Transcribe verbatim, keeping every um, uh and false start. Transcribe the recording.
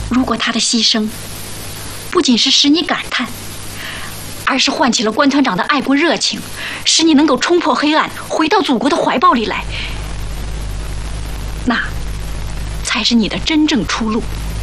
如果他的牺牲不仅是使你感叹，而是唤起了关团长的爱国热情，使你能够冲破黑暗，回到祖国的怀抱里来，那才是你的真正出路。